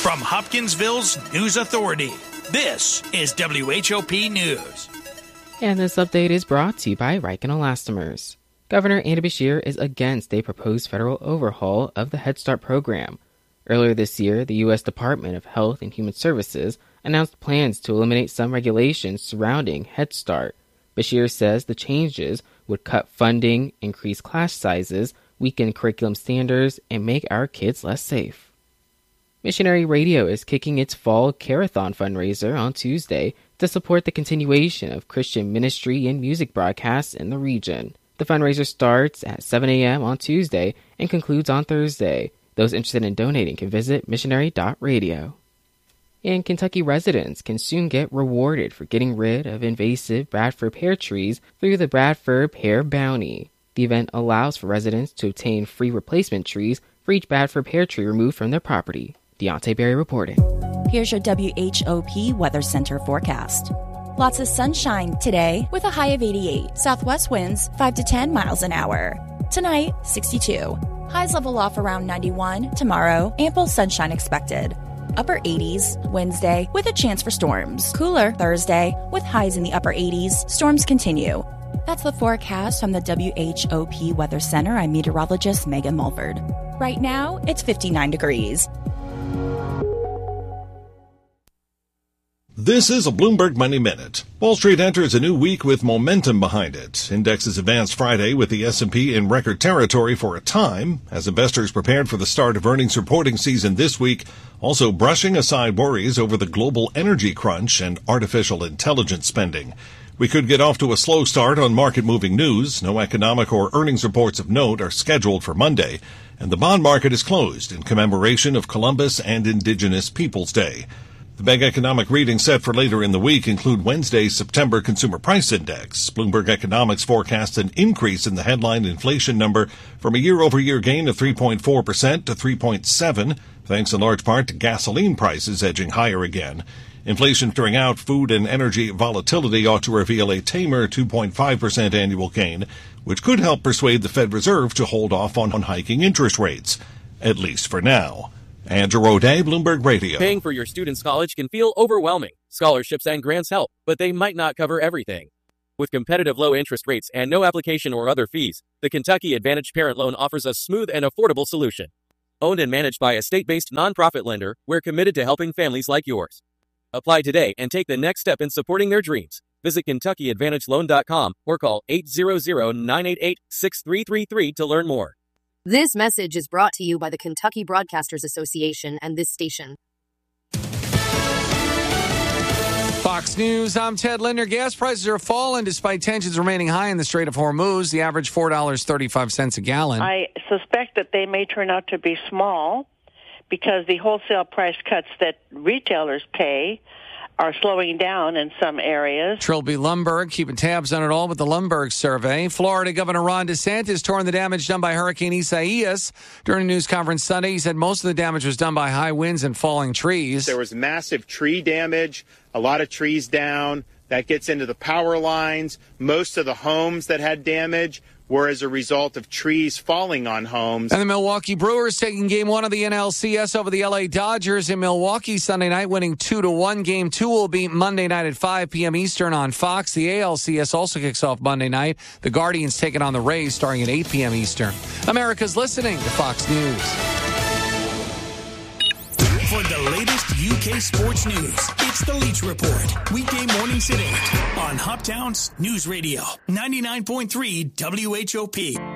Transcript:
From Hopkinsville's News Authority, this is WHOP News. And this update is brought to you by Riken Elastomers. Governor Andy Beshear is against a proposed federal overhaul of the Head Start program. Earlier this year, the U.S. Department of Health and Human Services announced plans to eliminate some regulations surrounding Head Start. Beshear says the changes would cut funding, increase class sizes, weaken curriculum standards, and make our kids less safe. Missionary Radio is kicking its fall Carathon fundraiser on Tuesday to support the continuation of Christian ministry and music broadcasts in the region. The fundraiser starts at 7 a.m. on Tuesday and concludes on Thursday. Those interested in donating can visit missionary.radio. And Kentucky residents can soon get rewarded for getting rid of invasive Bradford pear trees through the Bradford Pear Bounty. The event allows for residents to obtain free replacement trees for each Bradford pear tree removed from their property. Deontay Berry reporting. Here's your WHOP Weather Center forecast. Lots of sunshine today with a high of 88. Southwest winds 5 to 10 miles an hour. Tonight, 62. Highs level off around 91. Tomorrow, ample sunshine expected. Upper 80s Wednesday with a chance for storms. Cooler Thursday with highs in the upper 80s. Storms continue. That's the forecast from the WHOP Weather Center. I'm meteorologist Megan Mulford. Right now, it's 59 degrees. This is a Bloomberg Money Minute. Wall Street enters a new week with momentum behind it. Indexes advanced Friday with the S&P in record territory for a time as investors prepared for the start of earnings reporting season this week, also brushing aside worries over the global energy crunch and artificial intelligence spending. We could get off to a slow start on market-moving news. No economic or earnings reports of note are scheduled for Monday, and the bond market is closed in commemoration of Columbus and Indigenous Peoples Day. The big economic readings set for later in the week include Wednesday's September Consumer Price Index. Bloomberg Economics forecasts an increase in the headline inflation number from a year-over-year gain of 3.4% to 3.7%, thanks in large part to gasoline prices edging higher again. Inflation filtering out food and energy volatility ought to reveal a tamer 2.5% annual gain, which could help persuade the Fed Reserve to hold off on hiking interest rates, at least for now. Andrew O'Day, Bloomberg Radio. Paying for your student's college can feel overwhelming. Scholarships and grants help, but they might not cover everything. With competitive low interest rates and no application or other fees, the Kentucky Advantage Parent Loan offers a smooth and affordable solution. Owned and managed by a state-based nonprofit lender, we're committed to helping families like yours. Apply today and take the next step in supporting their dreams. Visit KentuckyAdvantageLoan.com or call 800-988-6333 to learn more. This message is brought to you by the Kentucky Broadcasters Association and this station. Fox News, I'm Ted Linder. Gas prices are falling despite tensions remaining high in the Strait of Hormuz. The average $4.35 a gallon. I suspect that they may turn out to be small because the wholesale price cuts that retailers pay are slowing down in some areas. Trilby Lundberg keeping tabs on it all with the Lundberg survey. Florida Governor Ron DeSantis torn the damage done by Hurricane Isaias. During a news conference Sunday, he said most of the damage was done by high winds and falling trees. There was massive tree damage, a lot of trees down. That gets into the power lines. Most of the homes that had damage were as a result of trees falling on homes. And the Milwaukee Brewers taking Game 1 of the NLCS over the LA Dodgers in Milwaukee Sunday night, winning 2-1. Game 2 will be Monday night at 5 p.m. Eastern on Fox. The ALCS also kicks off Monday night. The Guardians taking on the Rays starting at 8 p.m. Eastern. America's listening to Fox News. For the latest UK sports news, it's the Leach Report. Weekday mornings at 8 on Hoptown's News Radio, 99.3 WHOP.